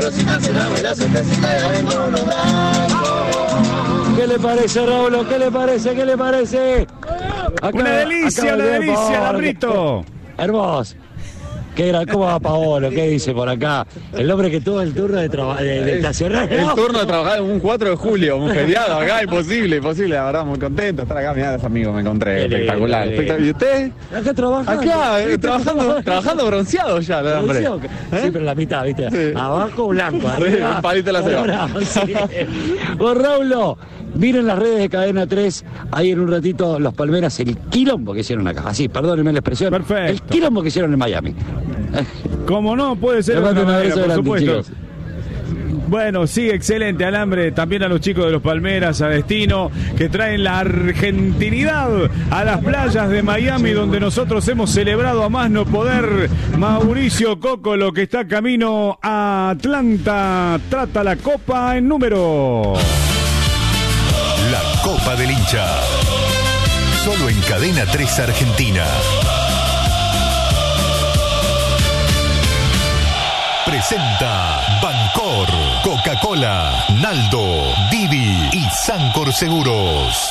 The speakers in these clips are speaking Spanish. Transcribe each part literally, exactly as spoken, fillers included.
próxima será la sorpresita de hoy mono blanco. ¿Qué le parece, Raúl? ¿Qué le parece? ¿Qué le parece? Acá, una delicia, una delicia, Lambrito. Hermoso. ¿Qué era? ¿Cómo va Paolo? ¿Qué dice por acá? El hombre que tuvo el turno de, traba- de, de estacionar. El turno de trabajar en un cuatro de julio, un feriado acá, imposible, imposible, la verdad, muy contento de estar acá. Mirá, los amigos me encontré, espectacular. ¿Y usted? Acá trabajando. Acá, eh, trabajando, trabajando bronceado ya, el hombre. ¿Eh? Siempre en la mitad, ¿viste? Sí. Abajo blanco, arriba. Un palito la ceba. Sí. Vos, Raulo, miren las redes de Cadena tres, ahí en un ratito los Palmeras, el quilombo que hicieron acá. Así, perdónenme la expresión. Perfecto. El quilombo que hicieron en Miami. Como no, puede ser de una manera, por grande, supuesto. chicos. Bueno, sí, excelente Alambre, también a los chicos de los Palmeras, a Destino, que traen la argentinidad a las playas de Miami, donde nosotros hemos celebrado a más no poder. Mauricio Cocolo, que está camino a Atlanta, trata la copa en número. La Copa del Hincha, solo en Cadena tres Argentina. Presenta Bancor, Coca-Cola, Naldo, Didi y Sancor Seguros.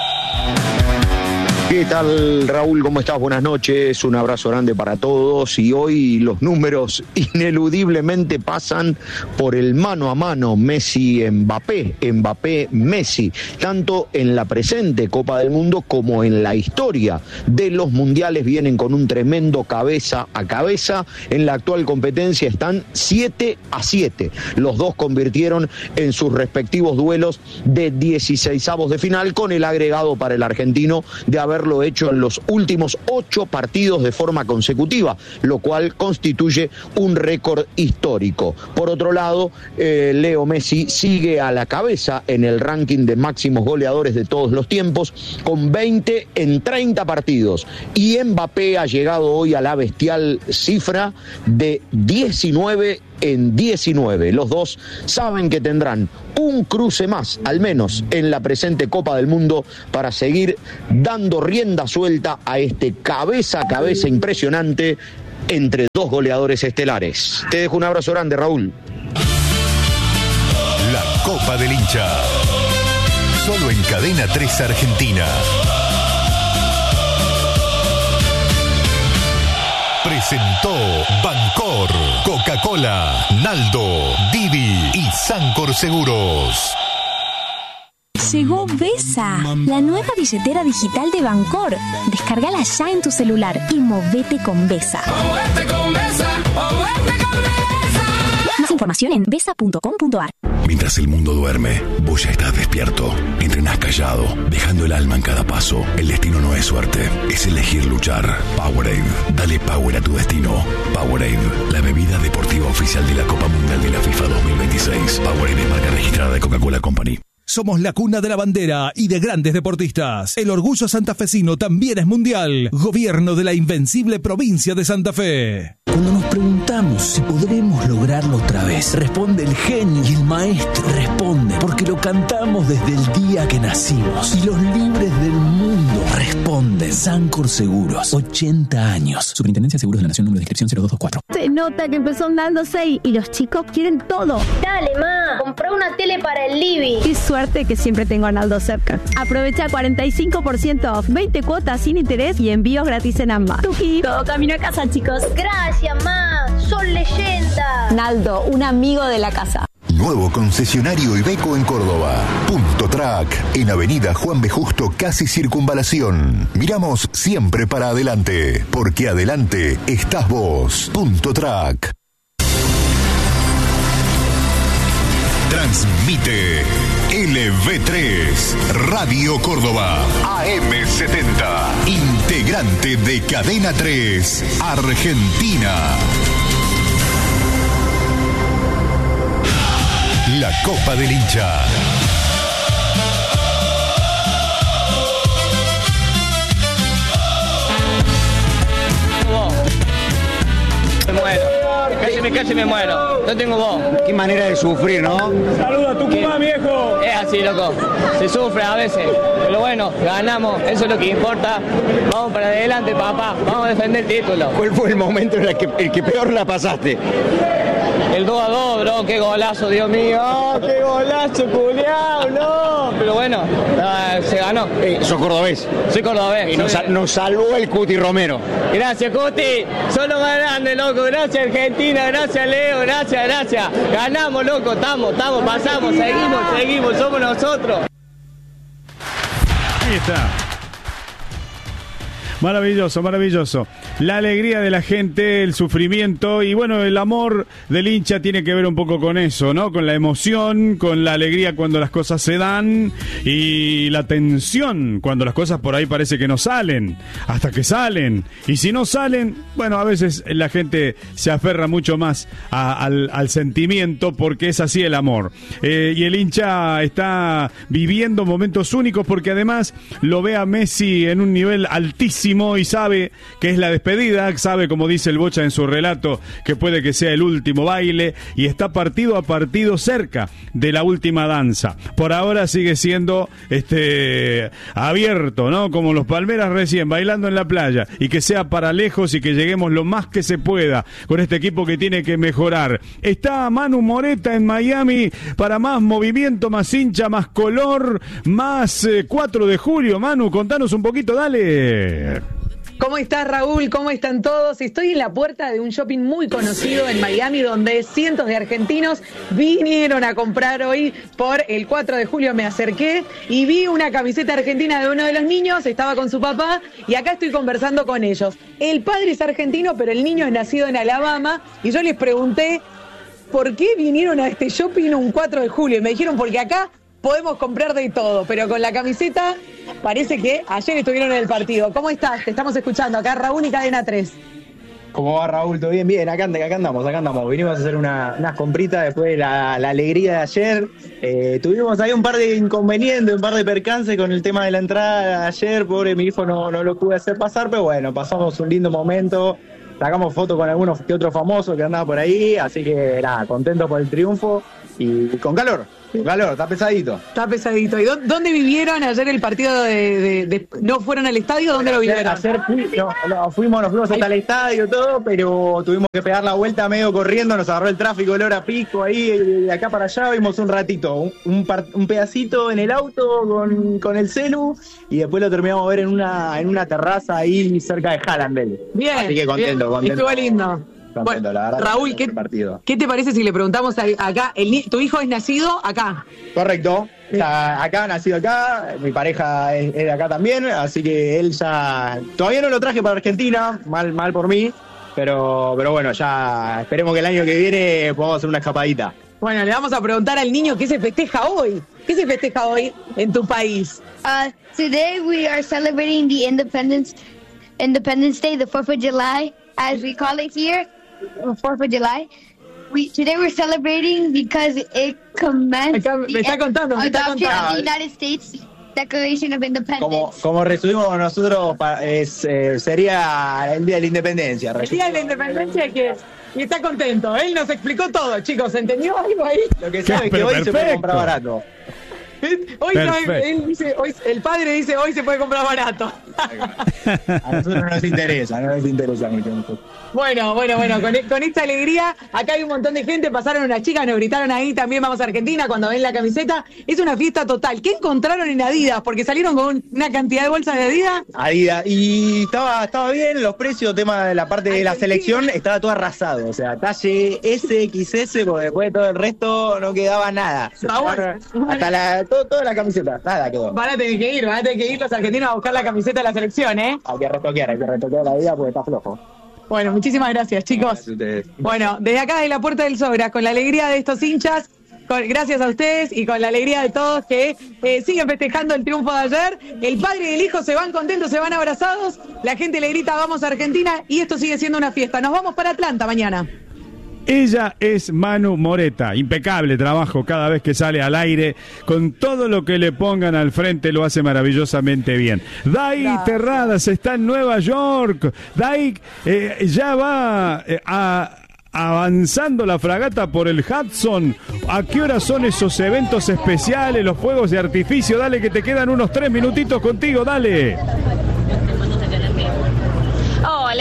¿Qué tal, Raúl? ¿Cómo estás? Buenas noches, un abrazo grande para todos. Y hoy los números ineludiblemente pasan por el mano a mano Messi-Mbappé, Mbappé-Messi, tanto en la presente Copa del Mundo como en la historia de los mundiales. Vienen con un tremendo cabeza a cabeza. En la actual competencia están siete a siete. Los dos convirtieron en sus respectivos duelos de dieciseisavos de final, con el agregado para el argentino de haberlo hecho en los últimos ocho partidos de forma consecutiva, lo cual constituye un récord histórico. Por otro lado, eh, Leo Messi sigue a la cabeza en el ranking de máximos goleadores de todos los tiempos, con veinte en treinta partidos, y Mbappé ha llegado hoy a la bestial cifra de diecinueve en diecinueve. Los dos saben que tendrán un cruce más, al menos en la presente Copa del Mundo, para seguir dando rienda suelta a este cabeza a cabeza impresionante entre dos goleadores estelares. Te dejo un abrazo grande, Raúl. La Copa del Hincha, solo en Cadena tres Argentina. Presentó Bancor, Coca-Cola, Naldo, Didi y Sancor Seguros. Llegó Vesa, la nueva billetera digital de Bancor. Descárgala ya en tu celular y movete con Vesa. Movete con Vesa, movete con Vesa. Más información en vesa punto com punto ar. Mientras el mundo duerme, vos ya estás despierto. Entrenás callado, dejando el alma en cada paso. El destino no es suerte, es elegir luchar. Powerade, dale power a tu destino. Powerade, la bebida deportiva oficial de la Copa Mundial de la FIFA dos mil veintiséis. Powerade es marca registrada de Coca-Cola Company. Somos la cuna de la bandera y de grandes deportistas. El orgullo santafesino también es mundial. Gobierno de la invencible provincia de Santa Fe. Cuando nos preguntamos si podremos lograrlo otra vez, responde el genio y el maestro. Responde porque lo cantamos desde el día que nacimos. Y los libres del mundo responden. Sancor Seguros, ochenta años. Superintendencia de Seguros de la Nación, número de inscripción cero dos dos cuatro. Se nota que empezó andando seis y los chicos quieren todo. Dale, ma, comprá una tele para el living. Qué suerte que siempre tengo a Naldo cerca. Aprovecha cuarenta y cinco por ciento off, veinte cuotas sin interés y envíos gratis en ambas. Tuki, todo camino a casa, chicos. Gracias, ma, son leyendas. Naldo, un amigo de la casa. Nuevo concesionario Iveco en Córdoba. Punto Track, en Avenida Juan B. Justo, casi Circunvalación. Miramos siempre para adelante, porque adelante estás vos. Punto Track. Transmite L V tres, Radio Córdoba, A M setenta, integrante de Cadena tres, Argentina. La Copa del Hincha. Me muero. Casi me, casi me muero. No tengo voz. Qué manera de sufrir, ¿no? Saluda a Tucumán, viejo. Es así, loco. Se sufre a veces. Pero bueno, ganamos. Eso es lo que importa. Vamos para adelante, papá. Vamos a defender el título. ¿Cuál fue el momento en el que, el que peor la pasaste? el dos a dos, bro, qué golazo, Dios mío, oh, qué golazo, culiao, no, pero bueno, uh, se ganó. Eh, ¿Sos cordobés? Soy cordobés. Y nos, soy... nos salvó el Cuti Romero. Gracias, Cuti, son los más grandes, loco, gracias Argentina, gracias Leo, gracias, gracias, ganamos, loco, estamos, estamos, pasamos, seguimos, seguimos, somos nosotros. Ahí está. Maravilloso, maravilloso. La alegría de la gente, el sufrimiento y bueno, el amor del hincha tiene que ver un poco con eso, ¿no? Con la emoción, con la alegría cuando las cosas se dan y la tensión cuando las cosas por ahí parece que no salen, hasta que salen. Y si no salen, bueno, a veces la gente se aferra mucho más a, al, al sentimiento porque es así el amor. Eh, y el hincha está viviendo momentos únicos porque además lo ve a Messi en un nivel altísimo y sabe que es la despedida, sabe, como dice el Bocha en su relato, que puede que sea el último baile y está partido a partido cerca de la última danza. Por ahora sigue siendo este abierto, ¿no? Como los Palmeras recién, bailando en la playa, y que sea para lejos y que lleguemos lo más que se pueda con este equipo que tiene que mejorar. Está Manu Moreta en Miami para más movimiento, más hincha, más color, más eh, cuatro de julio. Manu, contanos un poquito, dale. ¿Cómo estás, Raúl? ¿Cómo están todos? Estoy en la puerta de un shopping muy conocido en Miami donde cientos de argentinos vinieron a comprar hoy por el cuatro de julio. Me acerqué y vi una camiseta argentina de uno de los niños, estaba con su papá y acá estoy conversando con ellos. El padre es argentino, pero el niño es nacido en Alabama y yo les pregunté por qué vinieron a este shopping un cuatro de julio y me dijeron porque acá podemos comprar de todo, pero con la camiseta parece que ayer estuvieron en el partido. ¿Cómo estás? Te estamos escuchando. Acá Raúl y Cadena tres. ¿Cómo va, Raúl? ¿Todo bien? Bien, acá, acá andamos, acá andamos. Vinimos a hacer una, unas compritas después de la, la alegría de ayer. Eh, tuvimos ahí un par de inconvenientes, un par de percances con el tema de la entrada de ayer. Pobre, mi hijo no, no lo pude hacer pasar, pero bueno, pasamos un lindo momento. Sacamos fotos con algunos que otros famosos que andaban por ahí, así que nada, contentos por el triunfo y con calor. Calor, está pesadito. Está pesadito. ¿Y dónde vivieron ayer el partido de, de, de no fueron al estadio? ¿Dónde lo vivieron? Ayer fui, no, no, fuimos, nos fuimos hasta el estadio todo, pero tuvimos que pegar la vuelta medio corriendo, nos agarró el tráfico, el hora pico ahí, de acá para allá, vimos un ratito, un, un, par, un pedacito en el auto con, con el celu y después lo terminamos de ver en una, en una terraza ahí cerca de Hallandale. Bien. Así que contento, bien. contento. Estuvo lindo. Bueno, la verdad, Raúl, ¿qué, ¿qué te parece si le preguntamos a, acá? El, ¿Tu hijo es nacido acá? Correcto, está acá, nacido acá, mi pareja es, es de acá también, así que él ya... Todavía no lo traje para Argentina, mal mal por mí, pero, pero bueno, ya esperemos que el año que viene podamos hacer una escapadita. Bueno, le vamos a preguntar al niño qué se festeja hoy. ¿Qué se festeja hoy en tu país? Uh, today we are celebrating the Independence, Independence Day, the fourth of July, as we call it here. fourth of July. We today we're celebrating because it commenced me está contando, me está adoption contando. of the United States Declaration of Independence. Como, como resumimos nosotros, es, eh, sería el Día de la Independencia. El Día de la Independencia que y está contento. Él nos explicó todo, chicos. ¿Entendió algo ahí? Lo que sabe es que hoy perfecto. Se puede comprar barato. Hoy no, él dice, hoy, el padre dice hoy se puede comprar barato. A nosotros no nos interesa, no nos interesa mucho. Bueno, bueno, bueno, con, con esta alegría, acá hay un montón de gente, pasaron unas chicas, nos gritaron ahí, también vamos a Argentina, cuando ven la camiseta, es una fiesta total. ¿Qué encontraron en Adidas? Porque salieron con una cantidad de bolsas de Adidas. Adidas, y estaba, estaba bien, los precios, tema de la parte de la selección, estaba todo arrasado, o sea, talle S X S, porque después de todo el resto no quedaba nada. Hasta la, todo, toda la camiseta, nada quedó. Van a tener que ir, van a tener que ir los argentinos a buscar la camiseta de la selección, ¿eh? Hay que retoquear, hay que retoquear la Adidas porque está flojo. Bueno, muchísimas gracias, chicos. Gracias. Bueno, desde acá de la Puerta del Sobras, con la alegría de estos hinchas, con, gracias a ustedes y con la alegría de todos que eh, siguen festejando el triunfo de ayer. El padre y el hijo se van contentos, se van abrazados, la gente le grita vamos a Argentina y esto sigue siendo una fiesta. Nos vamos para Atlanta mañana. Ella es Manu Moreta, impecable trabajo cada vez que sale al aire, con todo lo que le pongan al frente lo hace maravillosamente bien. Dai Terradas está en Nueva York, Dai eh, ya va eh, a... avanzando la fragata por el Hudson. ¿A qué hora son esos eventos especiales, los fuegos de artificio? Dale que te quedan unos tres minutitos contigo, dale. Hola,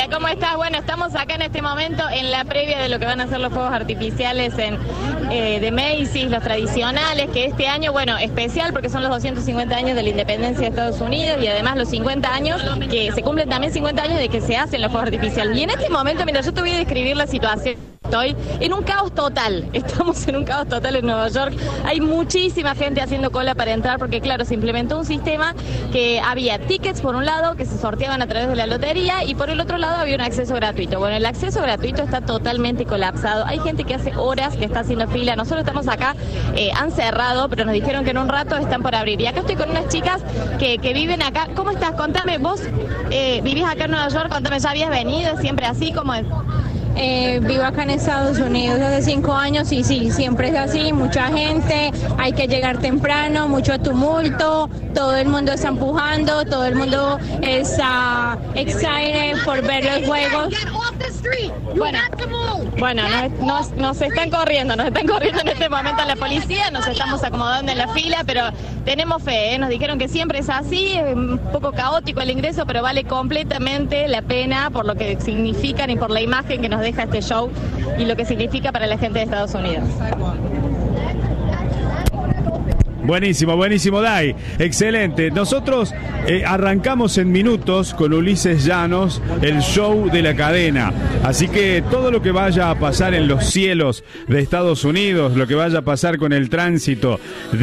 Hola, ¿cómo estás? Bueno, estamos acá en este momento en la previa de lo que van a ser los fuegos artificiales en, eh, de Macy's, los tradicionales, que este año, bueno, especial porque son los doscientos cincuenta años de la independencia de Estados Unidos y además los cincuenta años, que se cumplen también cincuenta años de que se hacen los fuegos artificiales. Y en este momento, mira, yo te voy a describir la situación. Estoy en un caos total, estamos en un caos total en Nueva York. Hay muchísima gente haciendo cola para entrar porque, claro, se implementó un sistema que había tickets por un lado que se sorteaban a través de la lotería y por el otro lado había un acceso gratuito. Bueno, el acceso gratuito está totalmente colapsado. Hay gente que hace horas que está haciendo fila. Nosotros estamos acá, eh, han cerrado, pero nos dijeron que en un rato están por abrir. Y acá estoy con unas chicas que, que viven acá. ¿Cómo estás? Contame, vos eh, vivís acá en Nueva York, contame, ¿ya habías venido siempre así? ¿Cómo es? Eh, vivo acá en Estados Unidos hace cinco años y sí, siempre es así, mucha gente, hay que llegar temprano, mucho tumulto, todo el mundo está empujando, todo el mundo está excited por ver los juegos. Bueno, bueno nos, nos, nos están corriendo, nos están corriendo en este momento la policía, nos estamos acomodando en la fila, pero tenemos fe, ¿eh? Nos dijeron que siempre es así, es un poco caótico el ingreso, pero vale completamente la pena por lo que significan y por la imagen que nos deja este show y lo que significa para la gente de Estados Unidos. Buenísimo, buenísimo, Dai. Excelente. Nosotros eh, arrancamos en minutos con Ulises Llanos el show de la cadena. Así que todo lo que vaya a pasar en los cielos de Estados Unidos, lo que vaya a pasar con el tránsito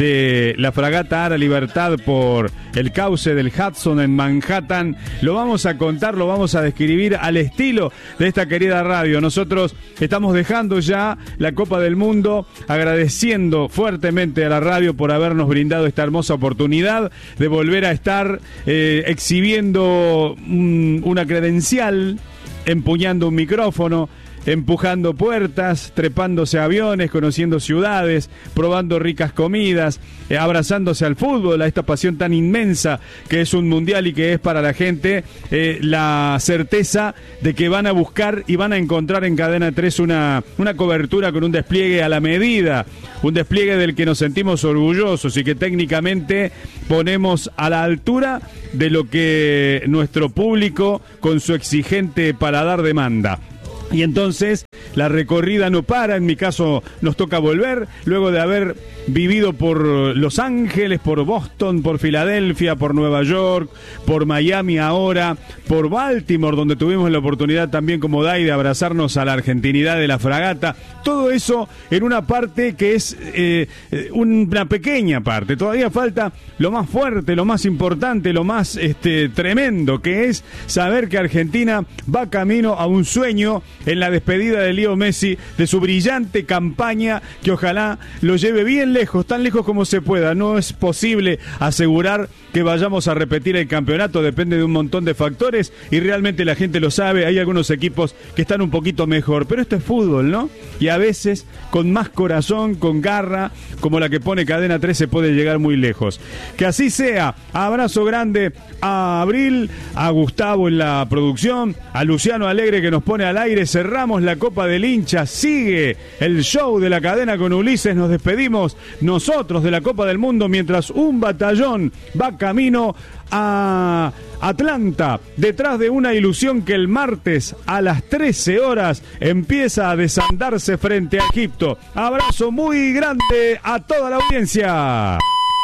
de la fragata Ara Libertad por el cauce del Hudson en Manhattan, lo vamos a contar, lo vamos a describir al estilo de esta querida radio. Nosotros estamos dejando ya la Copa del Mundo, agradeciendo fuertemente a la radio por haber nos brindado esta hermosa oportunidad de volver a estar eh, exhibiendo un, una credencial, empuñando un micrófono, empujando puertas, trepándose a aviones, conociendo ciudades, probando ricas comidas, eh, abrazándose al fútbol, a esta pasión tan inmensa que es un mundial y que es para la gente, eh, la certeza de que van a buscar y van a encontrar en Cadena tres una, una cobertura con un despliegue a la medida, un despliegue del que nos sentimos orgullosos y que técnicamente ponemos a la altura de lo que nuestro público con su exigente paladar demanda. Y entonces la recorrida no para, en mi caso nos toca volver, luego de haber vivido por Los Ángeles, por Boston, por Filadelfia, por Nueva York, por Miami ahora, por Baltimore, donde tuvimos la oportunidad también como Dai de abrazarnos a la argentinidad de la fragata. Todo eso en una parte que es eh, una pequeña parte. Todavía falta lo más fuerte, lo más importante, lo más este, tremendo, que es saber que Argentina va camino a un sueño en la despedida de Leo Messi, de su brillante campaña, que ojalá lo lleve bien lejos, tan lejos como se pueda. No es posible asegurar que vayamos a repetir el campeonato, depende de un montón de factores y realmente la gente lo sabe. Hay algunos equipos que están un poquito mejor, pero esto es fútbol, ¿no? Y a veces con más corazón, con garra, como la que pone Cadena tres, se puede llegar muy lejos. Que así sea. Abrazo grande a Abril, a Gustavo en la producción, a Luciano Alegre que nos pone al aire. Cerramos la Copa del Hincha, sigue el show de la cadena con Ulises, nos despedimos nosotros de la Copa del Mundo mientras un batallón va camino a Atlanta, detrás de una ilusión que el martes a las trece horas empieza a desandarse frente a Egipto. Abrazo muy grande a toda la audiencia.